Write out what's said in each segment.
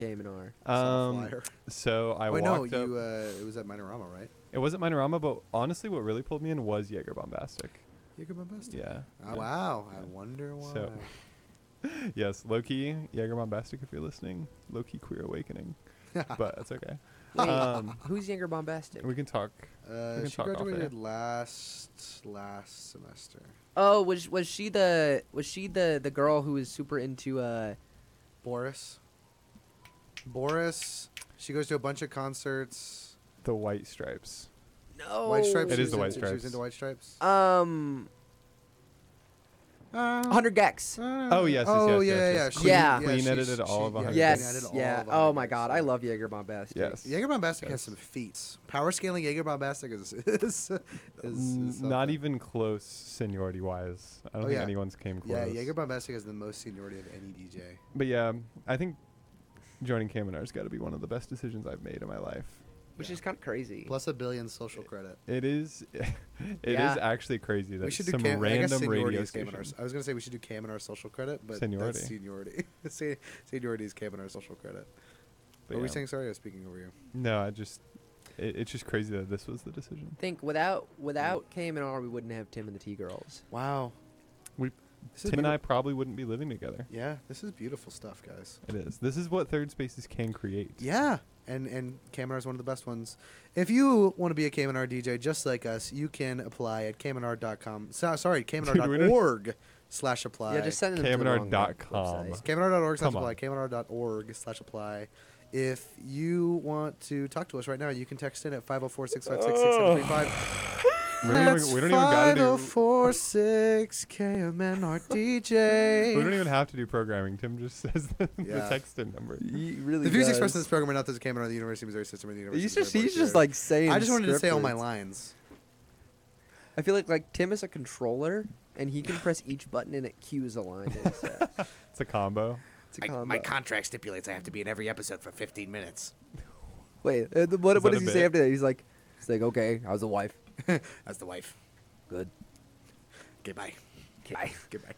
Kamenar. Flyer. So I Wait, no, walked up. it was at Minorama, right? It wasn't Minorama, but honestly, what really pulled me in was Jaeger Bombastic. Jaeger Bombastic. Yeah. Oh, wow, I wonder why. So- Yes, low key Jaeger Bombastic. If you're listening, low key queer awakening, but that's okay. Wait, Um, who's Younger Bombastic? We can talk. can She talk off graduated air. last semester. Oh, was she the girl who was super into Boris. She goes to a bunch of concerts. The White Stripes. No. White Stripes. It she is was the White into- She was Stripes. into White Stripes. 100 Gex. Oh, yes, yes, Oh yes, yeah, yes, yeah. yes. She- Yeah. Clean she- edited all of yeah, 100 clean Gex. edited Yes, all yeah. of Oh 100 my Gex, god, I yeah. love Jaeger Bombastic. Yes. Jaeger Bombastic has Yes. some feats. Power scaling Jaeger Bombastic is Not something. even close seniority wise. I don't Oh, think yeah. anyone's came close. Yeah, Jaeger Bombastic has the most seniority of any DJ. But yeah, I think joining Kaminar's got to be one of the best decisions I've made in my life. Which is kind of crazy. Plus $1 billion social credit. It is. It is Yeah. actually crazy that We should do some I guess random seniority radio is Kamenar's. station. I was gonna say we should do Kamenar social credit, but Seniority. that's seniority. Seniority is Kamenar social credit. But What were we yeah. saying? Sorry, I was speaking over you. No, I just. It's just crazy that this was the decision. Think without KMNR, we wouldn't have Tim and the T Girls. Wow. We- This is Tim and I beautiful. probably wouldn't be living together. Yeah, this is beautiful stuff, guys. It is. This is what third spaces can create. Yeah, and Kamenar is one of the best ones. If you want to be a Kamenar DJ just like us, you can apply at Kamenar.com. Sorry, Kamenar.org/apply. Yeah, just send them to the wrong KMNR.com. website. Kamenar.org/apply. Come Kamenar.org/apply. If you want to talk to us right now, you can text in at 504-656-6735. We don't even gotta do. 504-6 KMNR DJ. We don't even have to do programming. Tim just says the Yeah. text in number. He really The views expressed in this program are not those of Kamenar, the University of Missouri System, or the University He's of just, Missouri he's Board of just Care. like saying. I just wanted to say all my script words. lines. I feel like Tim is a controller, and he can press each button and it cues a line. in his set. It's a combo. It's a combo. contract stipulates I have to be in every episode for 15 minutes. Wait, what Is that does a he bit? say after that? He's like, okay, how's the wife? As the wife. Good. Goodbye. Bye. Goodbye.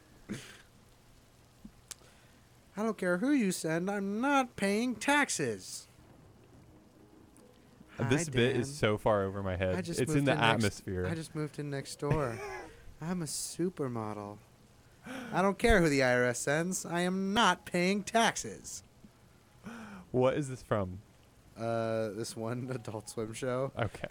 I don't care who you send. I'm not paying taxes. This Hi, bit Dan. is so far over my head. I just It's moved in the next- atmosphere. I just moved in next door. I'm a supermodel. I don't care who the IRS sends. I am not paying taxes. What is this from? This one Adult Swim show. Okay.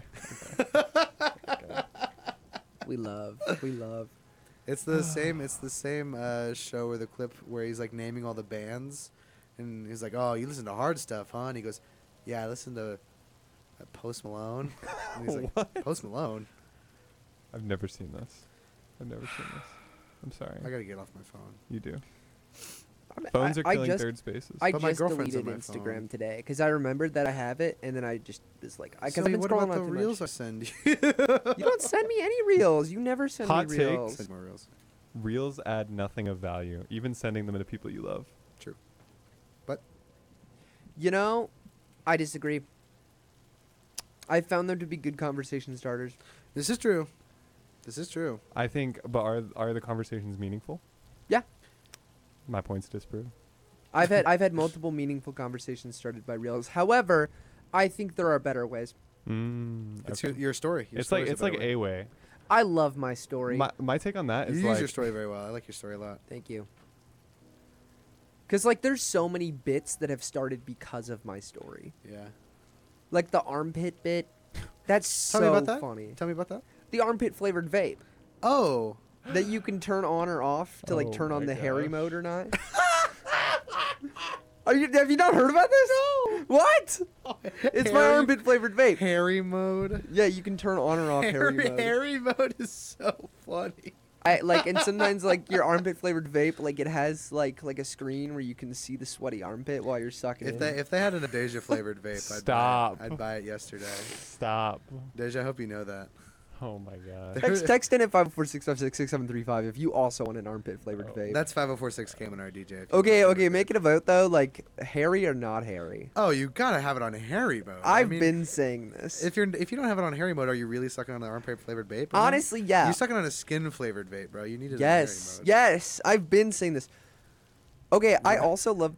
We love. It's the same. It's the same show where the clip where he's like naming all the bands, and he's like, "Oh, you listen to hard stuff, huh?" And he goes, "Yeah, I listen to Post Malone." And he's like, "Post Malone? I've never seen this. I'm sorry. I gotta get off my phone." You do. I'm- Phones are I killing just, third spaces. I But my just girlfriend's on deleted my phone. Instagram today because I remembered that I have it, and then I just was like, because I've Sully, been what scrolling about the on too reels I much. send you? You don't send me any reels. You never send Hot me takes. reels. Send more reels. Reels add nothing of value, even sending them to people you love. True. But You know, I disagree. I found them to be good conversation starters. this is true. This is true. I think, but are the conversations meaningful? Yeah. My points disprove. I've had multiple meaningful conversations started by reels. However, I think there are better ways. It's Okay. your story. Your It's like story's better way. a way. I love my story. My take on that You is use like your story very well. I like your story a lot. Thank you. Because, like, there's so many bits that have started because of my story. Yeah. Like the armpit bit. That's Tell so me about that. funny. Tell me about that. The armpit flavored vape Oh. that you can turn on or off to, like, Oh turn on my the hairy gosh. mode or not. Have you not heard about this? No. What? It's my Hairy- armpit flavored vape. Harry mode. Yeah, you can turn on or off hairy mode. Harry mode is so funny. I like, and sometimes like your armpit flavored vape, like it has like a screen where you can see the sweaty armpit while you're sucking. If they had an Adeja flavored vape, Stop. I'd buy it yesterday. stop. Deja, I hope you know that. Oh my god. text in at 546566735 if you also want an armpit flavored Oh. vape. That's 5046 Kamenar DJ. if you Okay, want okay, it. make it a vote though, like hairy or not hairy. Oh, you gotta have it on Harry mode. I've I mean, been saying this. If you don't have it on Harry mode, are you really sucking on the armpit flavored vape? or not? Honestly, yeah. You're sucking on a skin flavored vape, bro. You need it Yes, on Harry mode. yes, I've been saying this. Okay, I Yeah. also love